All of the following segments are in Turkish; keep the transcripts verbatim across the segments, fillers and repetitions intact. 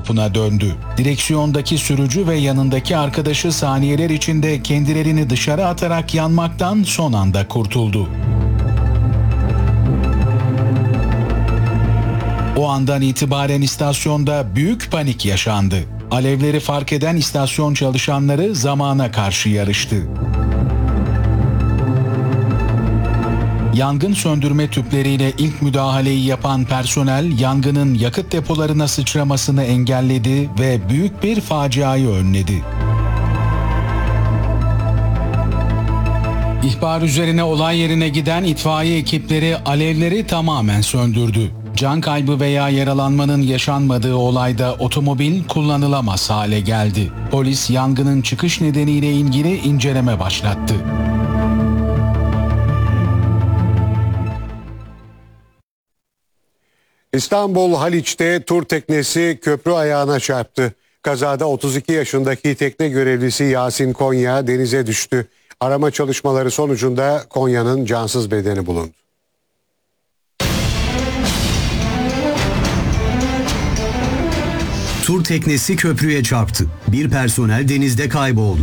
topuna döndü. Direksiyondaki sürücü ve yanındaki arkadaşı saniyeler içinde kendilerini dışarı atarak yanmaktan son anda kurtuldu. O andan itibaren istasyonda büyük panik yaşandı. Alevleri fark eden istasyon çalışanları zamana karşı yarıştı. Yangın söndürme tüpleriyle ilk müdahaleyi yapan personel yangının yakıt depolarına sıçramasını engelledi ve büyük bir faciayı önledi. İhbar üzerine olay yerine giden itfaiye ekipleri alevleri tamamen söndürdü. Can kaybı veya yaralanmanın yaşanmadığı olayda otomobil kullanılamaz hale geldi. Polis yangının çıkış nedeniyle ilgili inceleme başlattı. İstanbul Haliç'te tur teknesi köprü ayağına çarptı. Kazada otuz iki yaşındaki tekne görevlisi Yasin Konya denize düştü. Arama çalışmaları sonucunda Konya'nın cansız bedeni bulundu. Tur teknesi köprüye çarptı. Bir personel denizde kayboldu.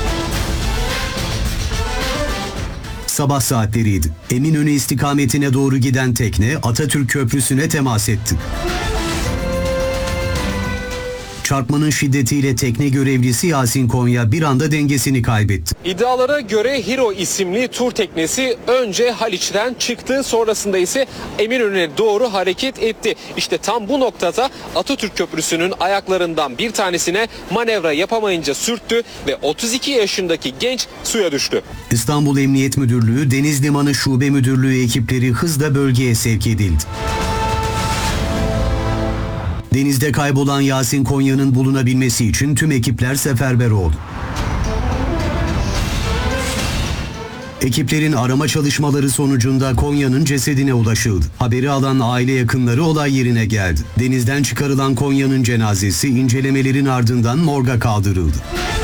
Sabah saatleriydi. Eminönü istikametine doğru giden tekne Atatürk Köprüsü'ne temas etti. Çarpmanın şiddetiyle tekne görevlisi Yasin Konya bir anda dengesini kaybetti. İddialara göre Hero isimli tur teknesi önce Haliç'ten çıktı, sonrasında ise Eminönü'ne doğru hareket etti. İşte tam bu noktada Atatürk Köprüsü'nün ayaklarından bir tanesine manevra yapamayınca sürttü ve otuz iki yaşındaki genç suya düştü. İstanbul Emniyet Müdürlüğü Deniz Limanı Şube Müdürlüğü ekipleri hızla bölgeye sevk edildi. Denizde kaybolan Yasin Konya'nın bulunabilmesi için tüm ekipler seferber oldu. Ekiplerin arama çalışmaları sonucunda Konya'nın cesedine ulaşıldı. Haberi alan aile yakınları olay yerine geldi. Denizden çıkarılan Konya'nın cenazesi incelemelerin ardından morga kaldırıldı.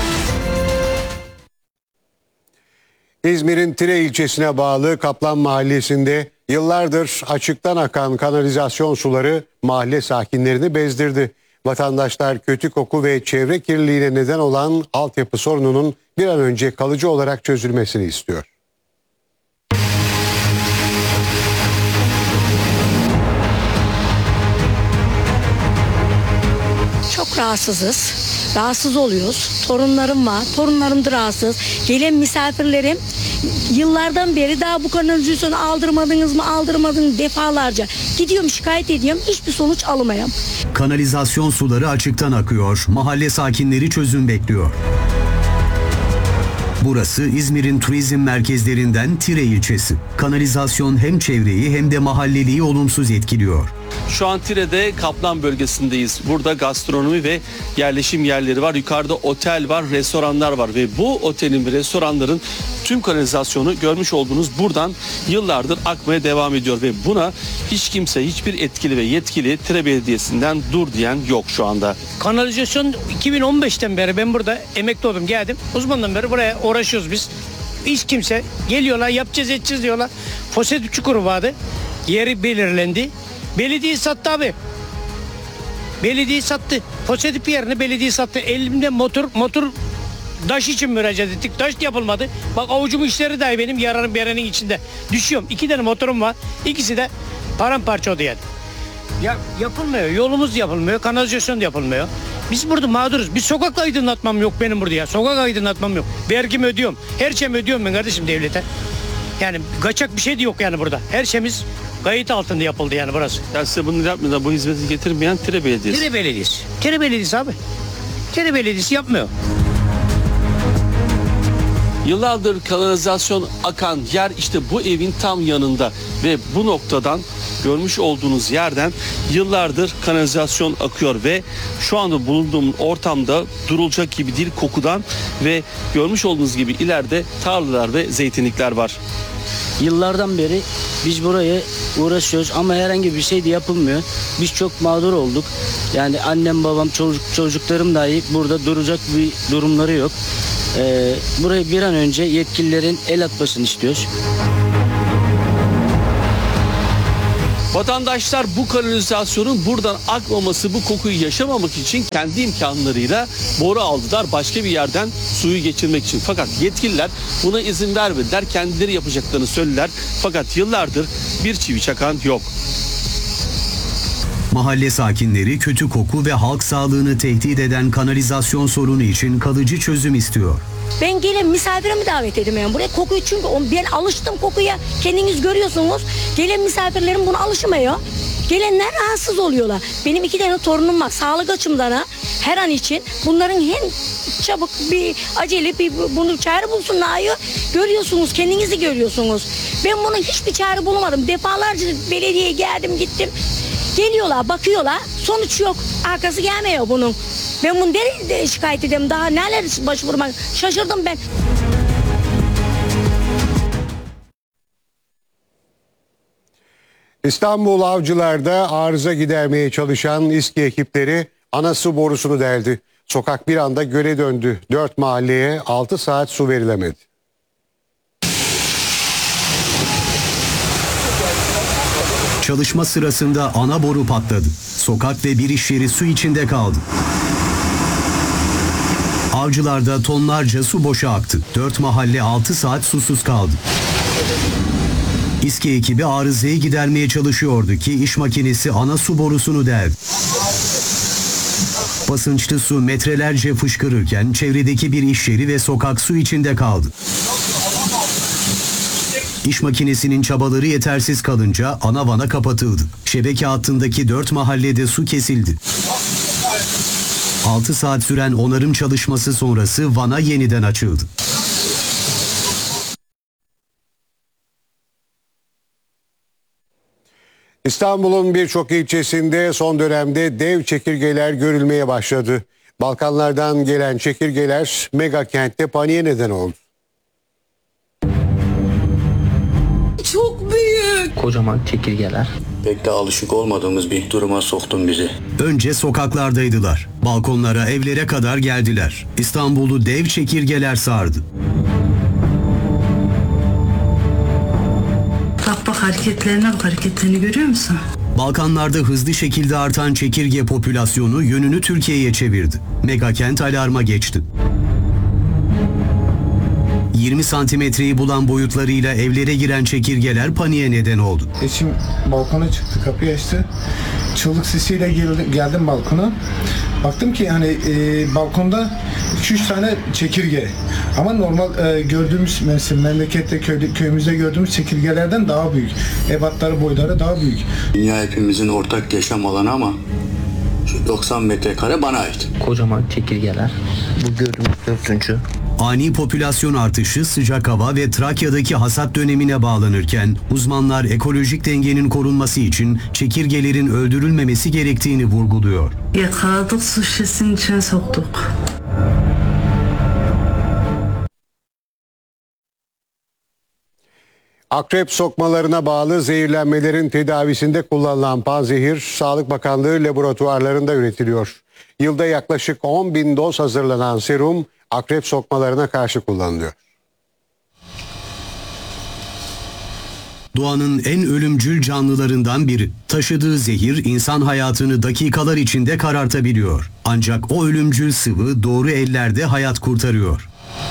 İzmir'in Tire ilçesine bağlı Kaplan Mahallesi'nde yıllardır açıktan akan kanalizasyon suları mahalle sakinlerini bezdirdi. Vatandaşlar kötü koku ve çevre kirliliğine neden olan altyapı sorununun bir an önce kalıcı olarak çözülmesini istiyor. Çok rahatsızız. Rahatsız oluyoruz. Torunlarım var. Torunlarım da rahatsız. Gelen misafirlerim yıllardan beri daha bu kanalizasyonu aldırmadınız mı aldırmadınız defalarca. Gidiyorum şikayet ediyorum. Hiçbir sonuç alamayam. Kanalizasyon suları açıktan akıyor. Mahalle sakinleri çözüm bekliyor. Burası İzmir'in turizm merkezlerinden Tire ilçesi. Kanalizasyon hem çevreyi hem de mahalleliği olumsuz etkiliyor. Şu an Tire'de Kaplan bölgesindeyiz. Burada gastronomi ve yerleşim yerleri var. Yukarıda otel var, restoranlar var ve bu otelin ve restoranların tüm kanalizasyonu görmüş olduğunuz buradan yıllardır akmaya devam ediyor ve buna hiç kimse, hiçbir etkili ve yetkili Tire Belediyesi'nden dur diyen yok şu anda. Kanalizasyon iki bin on beşten beri ben burada emekli oldum, geldim. Uzmandan beri buraya uğraşıyoruz biz. Hiç kimse geliyorlar, yapacağız edeceğiz diyorlar. Foset çukuru vardı. Yeri belirlendi. Belediye sattı abi. Belediye sattı. Fosetip yerini belediye sattı. Elimde motor motor taş için müracaat ettik. Taş yapılmadı. Bak avucumun işleri dahi benim yaranın berenin içinde. Düşüyorum. İki tane motorum var. İkisi de paramparça oldu yani. Ya yapılmıyor. Yolumuz yapılmıyor. Kanalizasyon da yapılmıyor. Biz burada mağduruz. Bir sokak aydınlatmam yok benim burada ya. Sokak aydınlatmam yok. Vergimi ödüyorum. Her şeyimi ödüyorum ben kardeşim devlete. Yani kaçak bir şey de yok yani burada. Her şeyimiz kayıt altında yapıldı yani burası. Yani size bunu yapmadan bu hizmeti getirmeyen Tire Belediyesi. Tire Belediyesi. Tire Belediyesi abi. Tire Belediyesi yapmıyor. Yıllardır kanalizasyon akan yer işte bu evin tam yanında ve bu noktadan görmüş olduğunuz yerden yıllardır kanalizasyon akıyor ve şu anda bulunduğum ortamda durulacak gibi değil kokudan ve görmüş olduğunuz gibi ileride tarlalar ve zeytinlikler var. Yıllardan beri biz buraya uğraşıyoruz ama herhangi bir şey de yapılmıyor. Biz çok mağdur olduk. Yani annem, babam, çocuk, çocuklarım dahi burada duracak bir durumları yok. Ee, buraya bir an önce yetkililerin el atmasını istiyoruz. Vatandaşlar bu kanalizasyonun buradan akmaması, bu kokuyu yaşamamak için kendi imkanlarıyla boru aldılar başka bir yerden suyu geçirmek için. Fakat yetkililer buna izin vermediler. Kendileri yapacaklarını söylediler. Fakat yıllardır bir çivi çakan yok. Mahalle sakinleri kötü koku ve halk sağlığını tehdit eden kanalizasyon sorunu için kalıcı çözüm istiyor. Ben gelen misafirimi davet edemiyorum buraya. Kokuyu çünkü ben alıştım kokuya. Kendiniz görüyorsunuz. Gelen misafirlerim buna alışmıyor. Gelenler rahatsız oluyorlar. Benim iki tane torunum var. Sağlık açımdan ha, her an için. Bunların hem çabuk bir acele bir bunu çare bulsunlar. Görüyorsunuz, kendinizi görüyorsunuz. Ben bunun hiçbir çare bulamadım. Defalarca belediyeye geldim gittim. Geliyorlar, bakıyorlar. Sonuç yok. Arkası gelmiyor bunun. Ben bunu nereye şikayet edeyim? Daha neler başvurmak? Şaşırdım ben. İstanbul Avcılar'da arıza gidermeye çalışan İSKİ ekipleri ana su borusunu deldi. Sokak bir anda göle döndü. Dört mahalleye altı saat su verilemedi. Çalışma sırasında ana boru patladı. Sokak ve bir iş yeri su içinde kaldı. Avcılar'da tonlarca su boşa aktı. Dört mahalle altı saat susuz kaldı. İSKİ ekibi arızayı gidermeye çalışıyordu ki iş makinesi ana su borusunu deldi. Basınçlı su metrelerce fışkırırken çevredeki bir iş yeri ve sokak su içinde kaldı. İş makinesinin çabaları yetersiz kalınca ana vana kapatıldı. Şebeke hattındaki dört mahallede su kesildi. altı saat süren onarım çalışması sonrası vana yeniden açıldı. İstanbul'un birçok ilçesinde son dönemde dev çekirgeler görülmeye başladı. Balkanlardan gelen çekirgeler mega kentte paniğe neden oldu. Çok büyük. Kocaman çekirgeler. Pek de alışık olmadığımız bir duruma soktun bizi. Önce sokaklardaydılar. Balkonlara, evlere kadar geldiler. İstanbul'u dev çekirgeler sardı. Bak bak hareketlerine bak, hareketlerini görüyor musun? Balkanlarda hızlı şekilde artan çekirge popülasyonu yönünü Türkiye'ye çevirdi. Megakent alarma geçti. yirmi santimetreyi bulan boyutlarıyla evlere giren çekirgeler paniğe neden oldu. Eşim balkona çıktı, kapıyı açtı. Çığlık sesiyle geldim, geldim balkona. Baktım ki hani e, balkonda iki üç tane çekirge. Ama normal e, gördüğümüz mesela memlekette, köyde, köyümüzde gördüğümüz çekirgelerden daha büyük. Ebatları, boyları daha büyük. Dünya hepimizin ortak yaşam alanı ama şu doksan metrekare bana ait. Kocaman çekirgeler. Bu gördüğümüz dördüncü. Ani popülasyon artışı sıcak hava ve Trakya'daki hasat dönemine bağlanırken uzmanlar ekolojik dengenin korunması için çekirgelerin öldürülmemesi gerektiğini vurguluyor. Yakaladık, su şişesinin içine soktuk. Akrep sokmalarına bağlı zehirlenmelerin tedavisinde kullanılan panzehir Sağlık Bakanlığı laboratuvarlarında üretiliyor. Yılda yaklaşık on bin doz hazırlanan serum akrep sokmalarına karşı kullanılıyor. Doğanın en ölümcül canlılarından biri. Taşıdığı zehir insan hayatını dakikalar içinde karartabiliyor. Ancak o ölümcül sıvı doğru ellerde hayat kurtarıyor.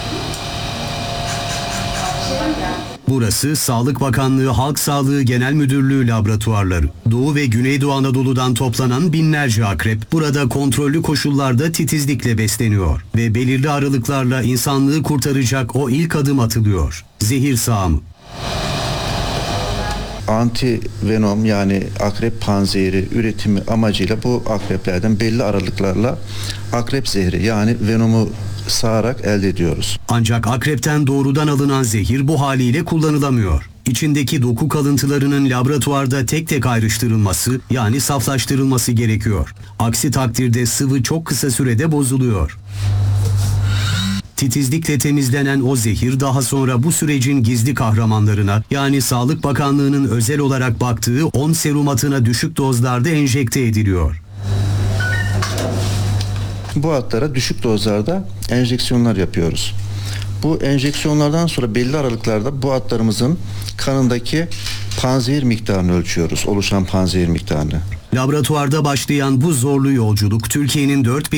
Burası Sağlık Bakanlığı Halk Sağlığı Genel Müdürlüğü laboratuvarları. Doğu ve Güneydoğu Anadolu'dan toplanan binlerce akrep burada kontrollü koşullarda titizlikle besleniyor ve belirli aralıklarla insanlığı kurtaracak o ilk adım atılıyor. Zehir sağımı. Antivenom yani akrep panzehiri üretimi amacıyla bu akreplerden belli aralıklarla akrep zehri yani venomu sağarak elde ediyoruz. Ancak akrepten doğrudan alınan zehir bu haliyle kullanılamıyor. İçindeki doku kalıntılarının laboratuvarda tek tek ayrıştırılması yani saflaştırılması gerekiyor. Aksi takdirde sıvı çok kısa sürede bozuluyor. Titizlikle temizlenen o zehir daha sonra bu sürecin gizli kahramanlarına yani Sağlık Bakanlığı'nın özel olarak baktığı on serumatına düşük dozlarda enjekte ediliyor. Bu atlara düşük dozlarda enjeksiyonlar yapıyoruz. Bu enjeksiyonlardan sonra belli aralıklarda bu atlarımızın kanındaki panzehir miktarını ölçüyoruz. Oluşan panzehir miktarını. Laboratuvarda başlayan bu zorlu yolculuk Türkiye'nin dört